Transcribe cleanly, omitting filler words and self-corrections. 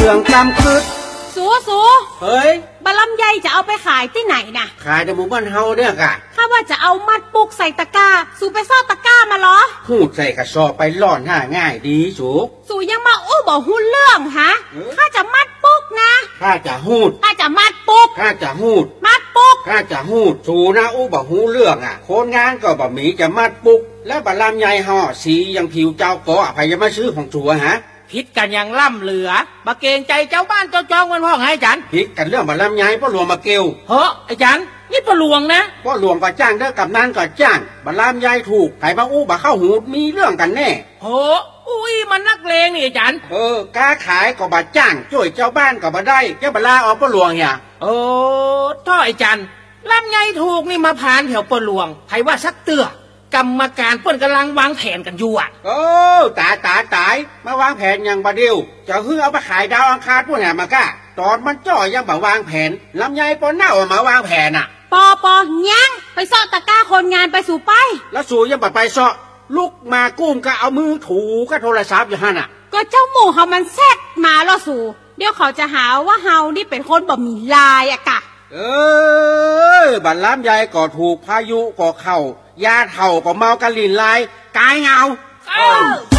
รื่องกำคืดสูเฮ้ยบะลำไยจะเอาไปขายที่ไหนน่ะขายในหมู่บ้านเฮาเนี่ยกะข้าว่าจะเอามัดปุกใส่ตะกร้าสูไปซ่อนตะกร้ามาเหรอหูดใส่กระสอบไปล่อนหาง่ายดีสูยังมาอู้บอกหุ้นเรื่องฮะข้าจะมัดปุกนะข้าจะหูดข้าจะมัดปุกข้าจะหูดมัดปุกข้าจะหูดสูนะอู้บอกหูเรื่องอ่ะโคนงานก็บอกหมีจะมัดปุกแล้วบะลำไยห่อสียังผิวเจ้าก็อภัยจะมาซื้อของสัวฮะพิษกันยังล่ำเหลือบะเกงใจเจ้าบ้านเจ้าจองวันพ่อไงจันพิษกันเรื่องบะลำไยพ่อหลวงมาเกลเฮ้อไอ้จันนี่พ่อหลวงนะพ่อหลวงก็จ้างเด้อกับนั่นก็จ้างบะลำไยถูกไข่มาอู้บะเข้าหูมีเรื่องกันแน่โหอุ้ยมันนักเลงนี่ไอ้จันค้าขายก็บะจ้างช่วยเจ้าบ้านก็บะได้แค่บะลาออกพ่อหลวงเนี่ยท่อไอ้จันลำไยถูกนี่มาผ่านแถวพ่อหลวงใครว่าสักเตื้อกรรมการเปิ้นกำลังวางแผนกันอยู่อ่ะตายมาวางแผนอย่างบะเดียวจะเอาไปขายดาวอังคารพวกเนี่ยมาก้าตอนมันจ่อยังบ่วางแผนลำไยปนเน่ามาวางแผนอ่ะปอยังไปซ่อตะกร้าคนงานไปสู่ไปแล้วสู่ยังบ่ไปซ่อลุกมากุ้มก็เอามือถูก็โทรศัพท์อยู่หั่นอ่ะก็เจ้าหมูเขามันแซดมาล่อสู่เดี๋ยวเขาจะหาว่าเฮานี่เป็นคนบ่มีลายอะกะบัดลำไยก็ถูกพายุก็เข้ายาเถ่าก็เมากะลินลายกายเงา